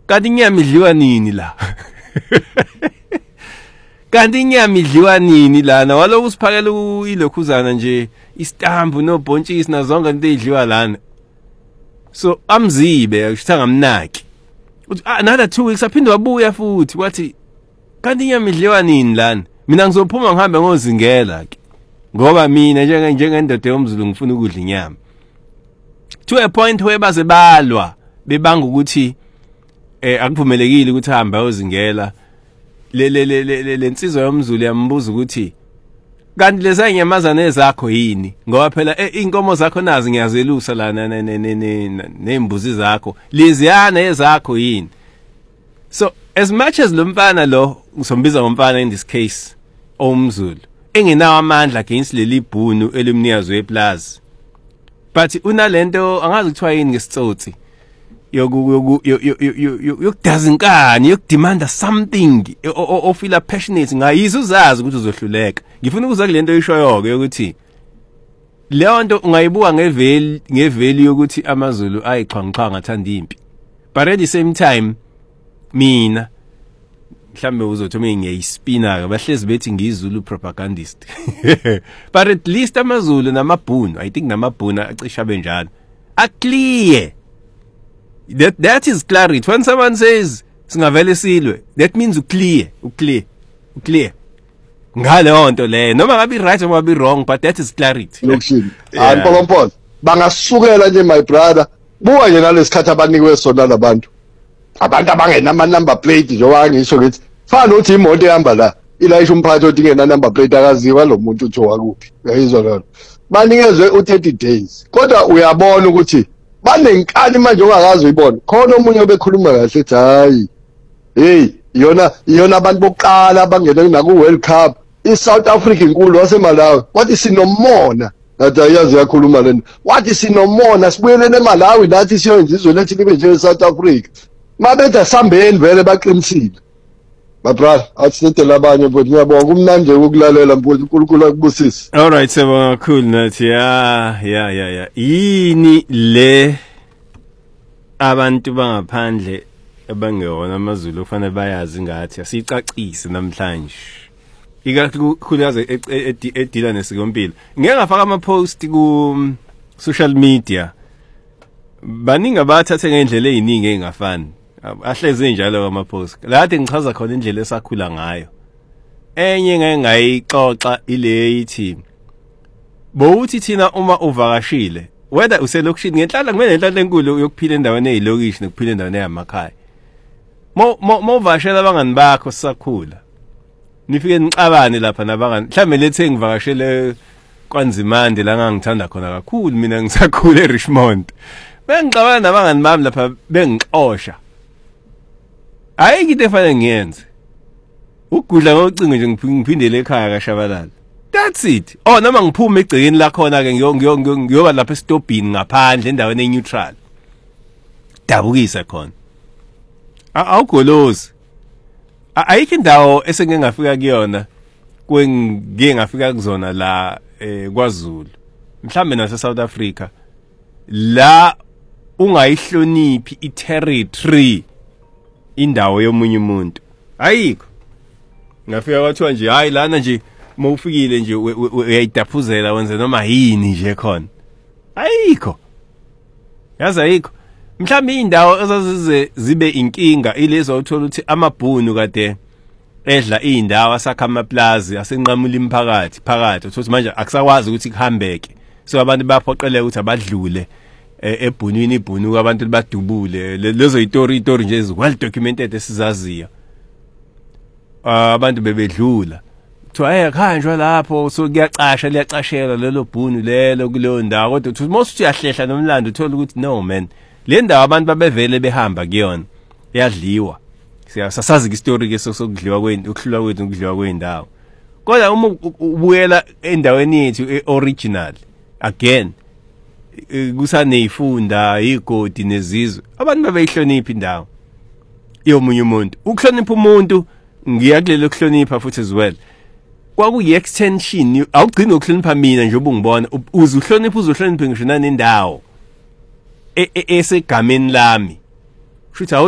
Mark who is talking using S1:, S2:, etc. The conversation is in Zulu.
S1: kanti inyama idliwa nini la? Kanti inyama idliwa nini lana? Waloku usiphakela ilokhuzana nje, istambu nobhontshisi nazonke into edliwa lana. So amzibe akushithanga mnaki. Another 2 weeks aphinde wabuya futhi wathi kanti inyama idliwa nini lana? Mina ngizophuma ngihambe ngozingela ke. Ngoba mina njengendoda yomZulu ngifuna ukudla inyama. To a point where bazebalwa bebanga ukuthi akuvumelekile ukuthi ahambe ayozingela. Le nsizwa yomZulu yambuza ukuthi kanti leza inyamazana ezakho yini? Ngoba phela inkomo zakho nazi ngiyazelusa lana nembuzi zakho. Leziyana ezakho yini? So as much as lo mfana lo ngizombiza ngomfana in this case omZulu engenawo amandla against leli bhunu elimnikazi weplaza, but unalento angazi kuthiwa yini ngesitsotsi yokudazinkani yokudemanda something ofila passionate ngayizo uzazi ukuthi uzohluleka. Ngifuna ukuza kulento ishoyoke ukuthi leyo nto ungayibuka ngeveli yokuthi amaZulu ayiqhwanqha ngathanda impi, but at the same time mina mhlambe uzothi ngiyayispina ke bahlezi bethi ngizulu propagandist. But at least amaZulu namabhunu, I think namabhunu acisha benjalo, a clear. That is clarity. When someone says singavele silwe, that means clear. Ngale nto le noma ngabe right noma ngabe wrong, but that is clarity.
S2: Lokushini Mpompolo bangasukela nje my brother buka nje nalesikhathi abanikwe sona labantu abangena number plate njengoba ngisho ngithi fana uthi imoto ehamba la ilayisha umphathi odingena number plate akaziwa lo muntu uthi wakuphi. Uyayizwa lona banikezwe u30 days kodwa uyabona ukuthi banenkani manje ongakazi uyibona. Khona omunye obekhuluma kahle ethi hayi iyona abantu bokuqala abangena naku World Cup iSouth Africa inkulu waseMalawi wathi sinomona nathi ayazi yakhuluma lena wathi sinomona sibuyelele eMalawi nathi siyenza izwe lethu libe nje South Africa mabetha sambeni vele baqinisile. My brother atsitela abanye but ngiyabonga kumnandi ukulalela mfowethu uNkulunkulu akubusise.
S1: All right, sebonga kakhulu nathi ya yini le abantu bangaphandle abangewona amaZulu kufanele bayazi ngathi asicacise namhlanje ikakhulukazi edila nesikompilo. Ngeke ngafaka ama post ku social media baningi abathathe ngendlela eziningi engafani ahleze njalo ama post lathi ngichaza khona indlela esakhula ngayo. Enye ngeke ngayixoxa ile ithi bowuthi thina uma uvakashile whether uselokishini ngenhlala kumele inhlala enkulu yokuphila endaweni ezilokishi nokuphila endaweni yamakhaya. Movashela abangani bakho sisakhula nifike nicabane lapha nabangani mhlambe lethe ngivakashele kwaNzimande la ngangithanda khona kakhulu mina ngisakhula eRichmond bengicabana nabangani bami lapha bengixosha ayike into efanele ngiyenze ukugudla ngocingo nje ngiphindele ekhaya kaShabalala. That's it. Oh noma ngiphuma egcekeni la khona ke ngiyoba lapha estobhini ngaphandle endaweni eneutral dabukisa khona awugolozi ayike indawo esengeke ngafika kuyona ngeke ngafika kuzona la kwaZulu mhlambe nase South Africa la ungayihloniphi iterritory indawo yomunye umuntu ayikho. Ngafika kwathiwa nje hayi lana nje mawufikile nje uyayidaphuzela wenze noma yini nje khona ayikho. Yazi ayikho. Mhlambe indawo ezazize zibe inkinga ilezo uthola ukuthi amabhunu kade edla indawo asakha amaplaza asenqamula imphakathi phakathi uthola manje akusakwazi ukuthi kuhambeke so abantu baphoqeleka ukuthi abadlule ebhunwini ibhunu abantu libadubule lezo itori nje well documented esizaziyo. Abantu bebedlula kuthiwa ayakhanjwa lapho so liyacashela lelo bhunu lelo kuleyo ndawo kodwa uthi most uyahlehla nomlando uthola ukuthi no man le ndawo abantu babevele behamba kuyona yadliwa. Siyasazi istory ke sokudliwa kwento ukuhlulwa kwethu ukudliwa kwendawo kodwa uma ubuyela endaweni yethu original again kusaneyifunda igodi nezizwe abantu babeyihlonipha indawo yomunye umuntu. Ukuhlonipha umuntu ngiyakulelo ukuhlonipha futhi as well kwakuyi extension awugcina ukuhlonipha mina nje ubungibona uzohlonipha ngisho nanendawo esegameni lami. Futhi